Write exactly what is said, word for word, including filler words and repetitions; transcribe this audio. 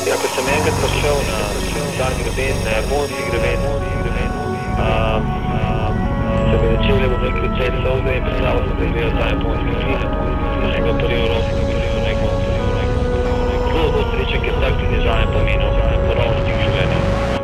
Ja, ko sem enkrat prišel na ta greben, na japonski greben, um, se mi začeli, bom rekel, cel solze in predstavljal sem se gledal ta japonski film, enega prvi